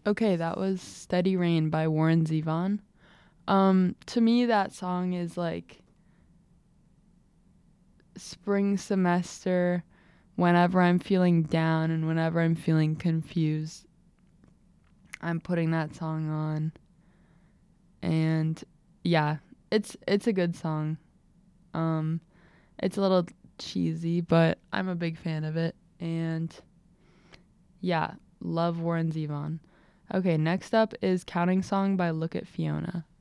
Okay, that was Steady Rain by Warren Zevon. To me, that song is like spring semester whenever I'm feeling down and whenever I'm feeling confused. I'm putting that song on. And yeah, it's a good song. Um, it's a little cheesy, but I'm a big fan of it. And yeah, love Warren Zevon. Okay, next up is Counting Song by Look at Fiona.